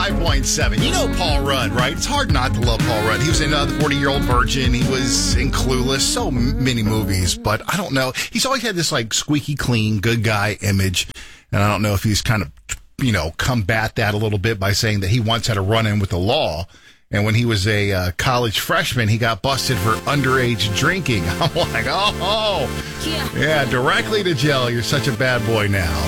105.7. You know Paul Rudd, right? It's hard not to love Paul Rudd. He was in The 40-Year-Old Virgin. He was in Clueless. So many movies, but I don't know. He's always had this like squeaky clean, good guy image. And I don't know if he's kind of, combat that a little bit by saying that he once had a run-in with the law. And when he was a college freshman, he got busted for underage drinking. I'm like, yeah, directly to jail. You're such a bad boy now.